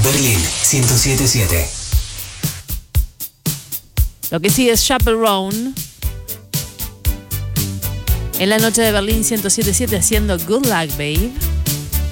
Berlín 107.7. Lo que sigue es Chaperone. En la noche de Berlín 107.7 haciendo Good Luck Babe.